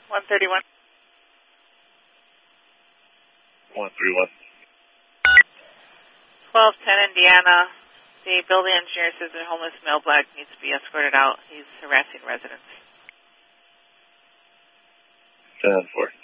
131. 131. 1210 Indiana. The building engineer says a homeless male black needs to be escorted out. He's harassing residents. 10-4.